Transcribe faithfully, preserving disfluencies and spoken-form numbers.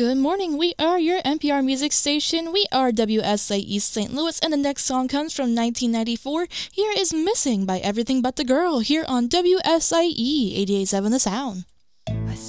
Good morning. We are your N P R music station. We are W S I East Saint Louis, and the next song comes from nineteen ninety-four. Here is Missing by Everything But the Girl here on W S I E eighty-eight point seven The Sound.